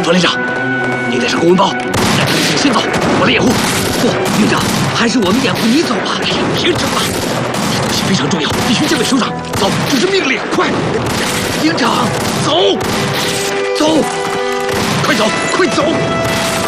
副连长，你带上公文包，让他们先走，我来掩护。不，营长，还是我们掩护你走吧。哎呀，别争了，这东西非常重要，必须交给首长。走，这是命令，快！营长，走，走，快走，快走！